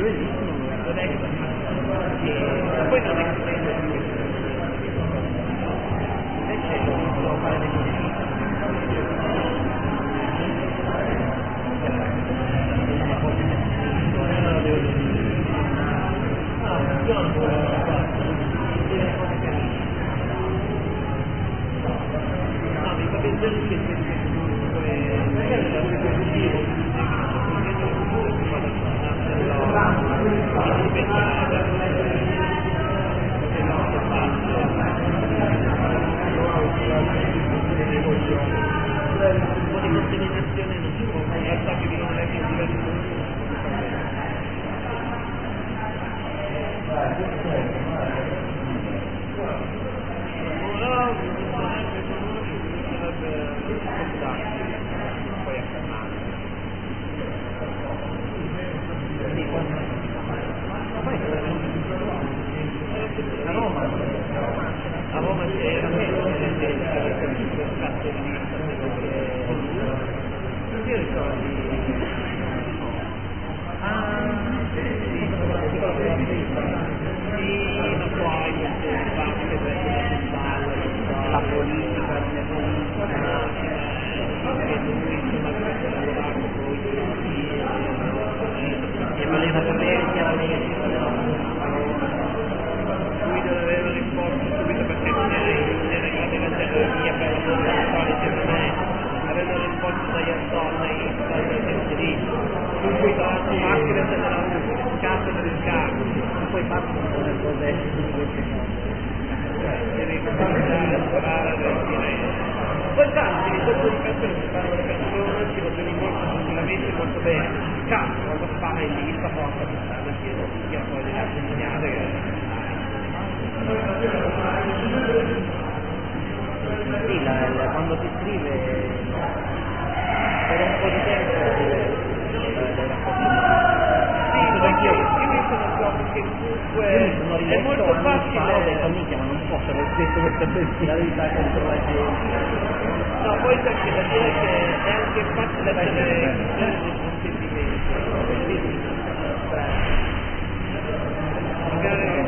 bellissimo, non è e poi non è che invece devo fare dei a Roma c'era la politica, e voleva sapere chi era lui non aveva risposto subito perché non era grande la gerarchia per la solita avevano risposto dagli assolti lì con cui tra l'altro macchina se l'era cazzo per il carro e poi fatto le cose devi cominciare a lavorare a dire poi tanti di dopo di persone che fanno le persone si ragioni molto tranquillamente molto bene cazzo cosa fai lì sta porta di stare che poi le altre segnate che sì, quando si scrive per un po' di tempo io mi sono accorto che comunque è molto facile ho detto minchia ma non posso aver scritto questa bestialità contro la gente no poi c'è anche da dire che è anche facile essere dei sentimenti magari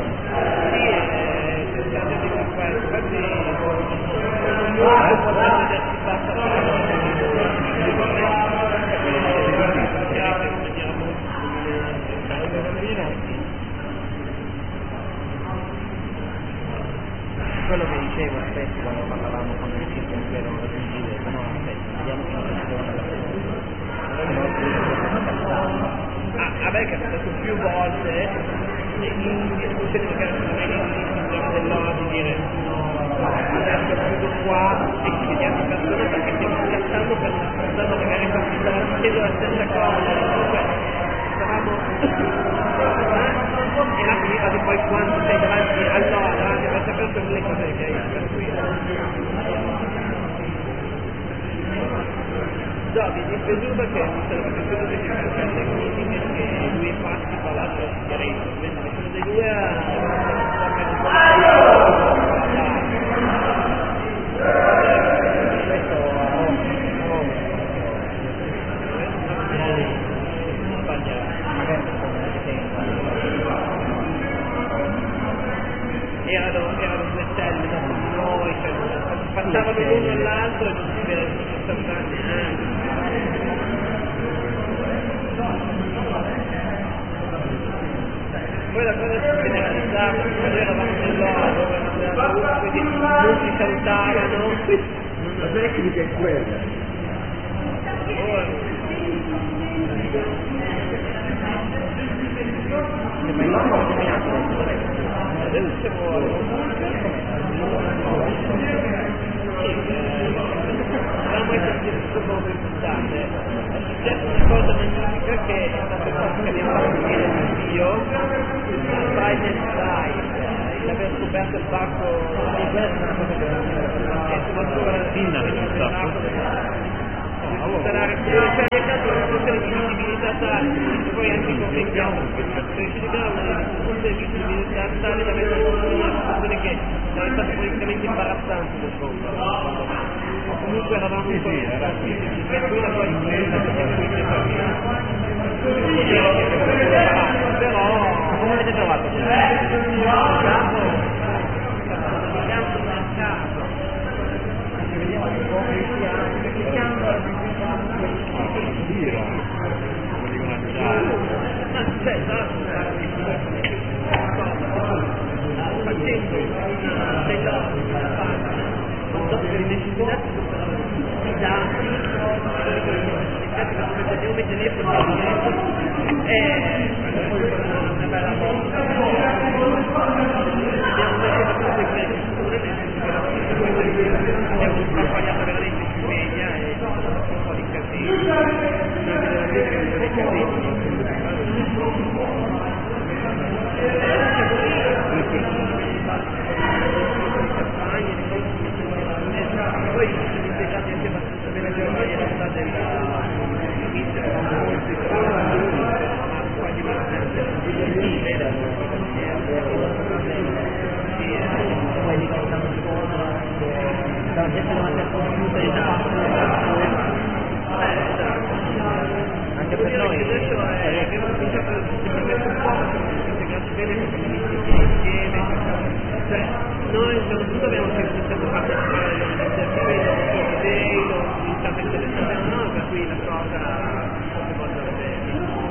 quello che dicevo spesso quando parlavamo con il circo che erano raggiungibili no aspetta vediamo che non a me è capitato più volte in discussioni magari dell'ora di dire adesso chiudo qua e chiediamo persone perché stiamo scherzando per una persona magari che stava dicendo la stessa cosa comunque stavamo e la finita di poi quando sei davanti davanti a questa persona le cose che hai per cui no, mi è dispiaciuto che mi sono piaciuto che ci siano certe critiche che lui infatti tra l'altro si chiarito invece nessuno dei due erano due celle da noi, cioè passavano l'uno all'altro e non si vedeva neanche. Poi la cosa si generalizzava, quando eravamo nell'oro, quindi non si salutavano. La tecnica è quella. Adesso se vuole avevamo questo molto importante è successa una cosa magnifica che è stata fatto che abbiamo fatto vedere il video Friday Night l'aver scoperto il parco di questa è una cosa che sarà cercato una questione di visibilità tale poi anche comprendiamo che una discussione di visibilità tale da avere una discussione che è stata politicamente imbarazzante del mondo o comunque eravamo un po' per cui la poi però determinati i dati, devo mettere nei procedimenti e una bella volta abbiamo messo tutte quelle misure abbiamo sbagliato veramente sui media e un po' di casino poi sono impiegati anche abbastanza bene per la realtà della quasi quelli che stanno stanno sempre davanti al computer anche per noi adesso è che non cominciato a mettere un po' integrati bene perché mi insieme cioè noi soprattutto abbiamo sempre iniziato a partecipare alle iniziative inizialmente no, per cui la cosa si può andare bene.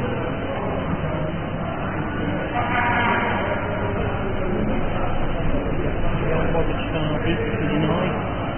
Vediamo un po' se ci sono notizie su di noi.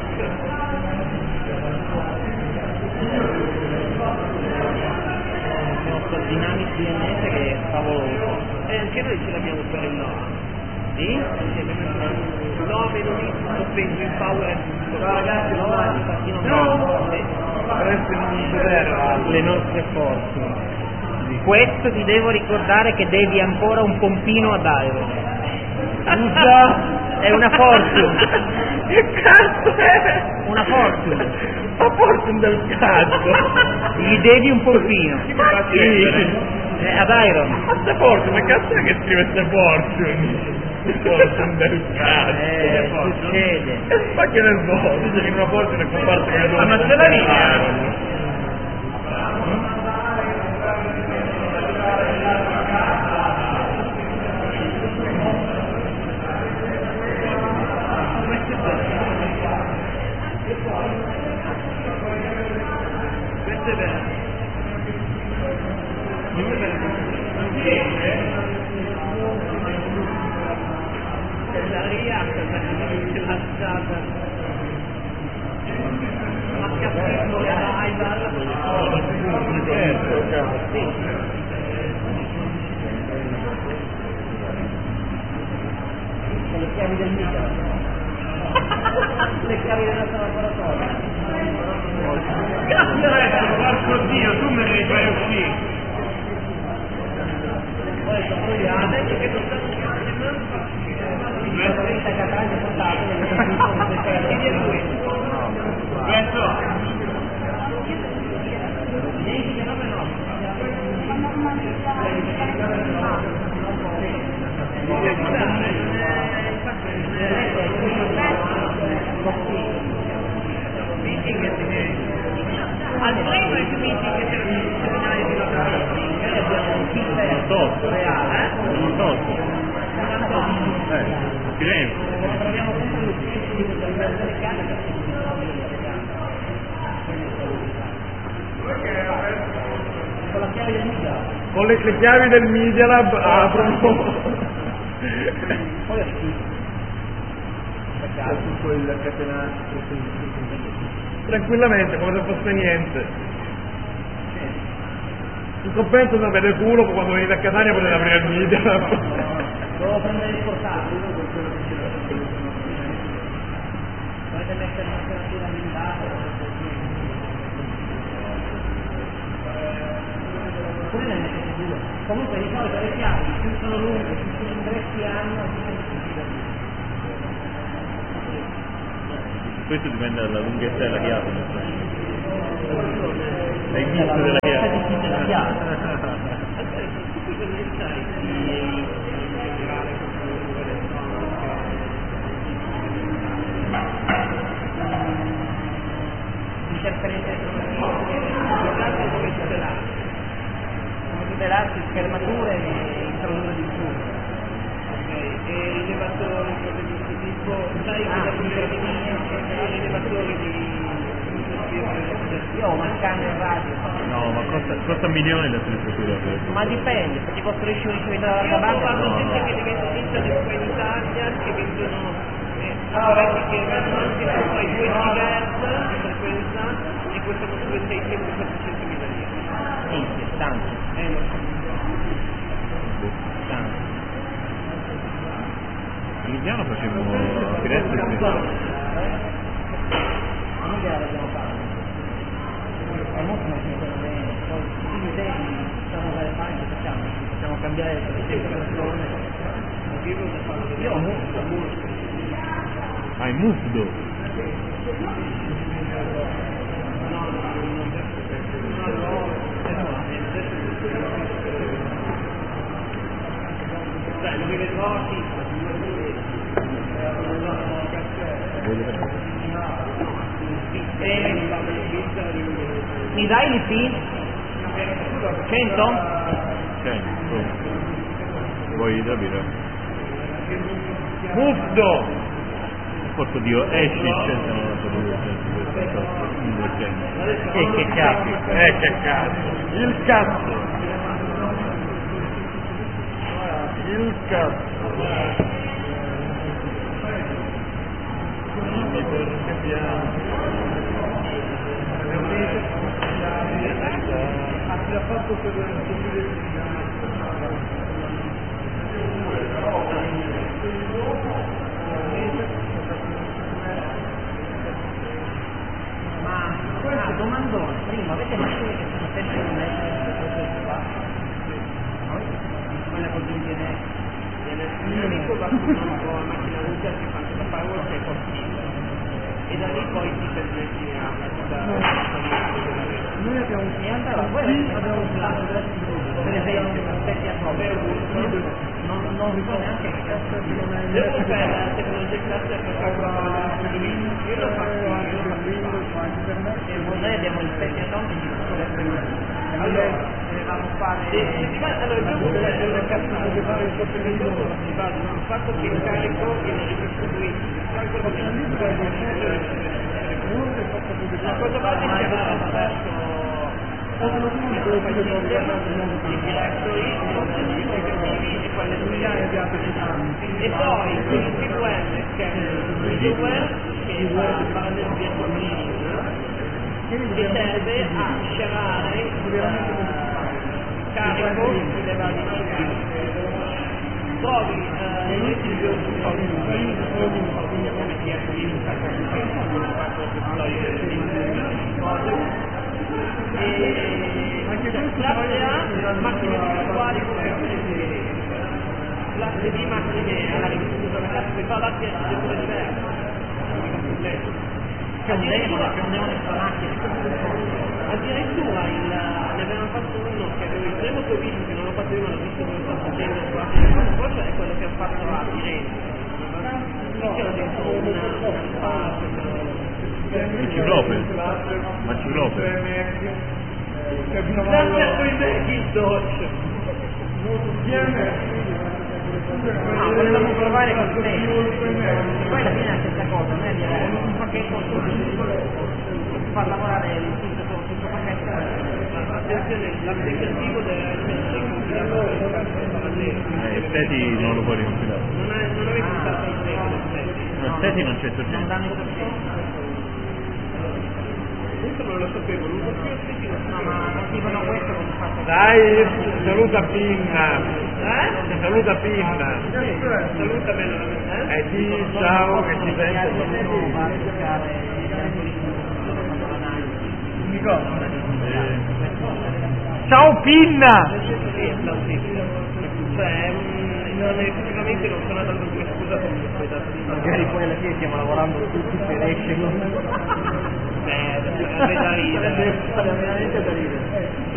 Il nostro Dynamics DNS che è favoloso. E anche noi ce l'abbiamo per il no. Sì? No, meno di Penguin Power. Ciao ragazzi, no, Dovresti non vedere le nostre forze. Questo ti devo ricordare che devi ancora un pompino ad Iron. Scusa, è una fortune. Che cazzo è? Una fortune. Ma fortune del cazzo! Gli devi un pompino. Ad Iron. Ma ste fortune, che cazzo è che scrive ste fortune? Fortune del cazzo! Succede. Ma che nervoso, dice che in una fortune è comparsa che Ma ce la lì? Questo è vero. La riacca, la stata. Ma capisco che hai dalla sì. Le chiavi del mito. Le chiavi del nostro laboratorio. Cazzo, porco Dio, tu me ne devi fare uscire. Poi adesso che non stanno al primo è il meeting che c'era il seminario di nostro meeting abbiamo un kit reale Firenze. Troviamo sempre l'ufficio di questa meccanica. Con la chiave del media. Con le chiavi del Media Lab aprono. Poi è schifo. Tutto il catenato. Tranquillamente, come se fosse niente. In compenso non vede culo, quando venite a Catania potete aprire il Media Lab. Devo prendere il portatile, dovete mettere un'alternativa blindata. Come ne mettete due? Comunque di solito le chiavi più sono lunghe, più ingressi hanno, più sono difficili. Questo dipende dalla lunghezza della chiave. Dai gusto della chiave. Tutelarsi, schermature e introdurre di più. Ok, e rilevatori tipo, sai che rilevatori di io ho una scanner radio. No, ma costa un milione la struttura. Ma dipende, se ti costruisci un ricevitore dalla banda. Io ho fatto gente che li iniziano qua in Italia, che vendono apparecchi che vanno anche sopra i 2 GHz di frequenza e costano sulle 600-700.000 lire. Sì, tanto. Lo so. Tanto. A Lubiano facevamo a Firenze e Noi gliela dobbiamo fare. E molto non funziona bene. Poi tutti i tempi facciamo delle fare, facciamo cambiare le temperature. Io ho molto. hai Mufdo. Cioè, non mi vedrò chi. Mi dai l'IP? 100? 100. Vuoi da birra? Mufdo! Porco Dio, esci 192, 200. Che cazzo? Che cazzo! Il cazzo! Il cazzo! Ha fatto per domandone, prima avete macchine che sono sempre in mezzo qua? Quella così viene l'unico va su una macchina usa che fa la firewall che è possibile e da lì poi si permette noi abbiamo un cliente, allora voi abbiamo un flash per esempio aspetti a non vi so neanche che cazzo devo fare la tecnologia classica per calcolare io lo faccio e noi abbiamo il specchio atomico di tutto allora dovevamo fare allora il gioco è una cazzata che fare il sottolineato si basa sul fatto che il carico viene ricostruito la cosa base è chiamata verso i direttori applicativi e poi le e poi il TVM che è il middleware che va a fare del virtual che serve a scerare carico sulle varie trovi noi ci dobbiamo un po' come TFT classe A macchine uguali come classe B macchine alla ricostruzione una classe che fa l'altra architettura diversa c'è un demone sulla macchina addirittura ne avevamo fatto uno che aveva il primo che ho visto che non l'ho fatto io ma l'ho visto come sto facendo forse è quello che ho fatto a Firenze c'era dentro Maciclope. grazie a quei vecchi Dodge volevamo provare con te poi alla fine è la stessa cosa noi abbiamo un pacchetto far lavorare il tutto pacchetto attenzione l'applicativo deve essere compilato per il calcolo parallelo Steti non lo puoi ricompilare. non avevi pensato al tempo No, Steti non c'è non sorgente. danno i sorgenti questo non lo sapevo l'uso più effettivo no ma non dicono questo come fatto Dai, saluta Pinna. eh? Saluta Pinna. salutamelo Di ciao che ci sente. Ciao Pinna! sì è plausibile cioè effettivamente non sono tanto come scusa come poi da magari poi alla fine stiamo lavorando tutti per esce da ridere veramente da ridere